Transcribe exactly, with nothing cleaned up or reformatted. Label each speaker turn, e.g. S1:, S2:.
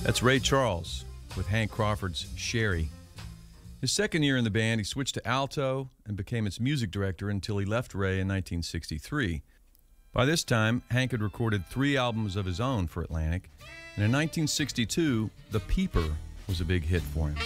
S1: That's Ray Charles with Hank Crawford's Sherry. His second year in the band, he switched to alto and became its music director until he left Ray in nineteen sixty-three. By this time, Hank had recorded three albums of his own for Atlantic, and in nineteen sixty-two, The Peeper was a big hit for him.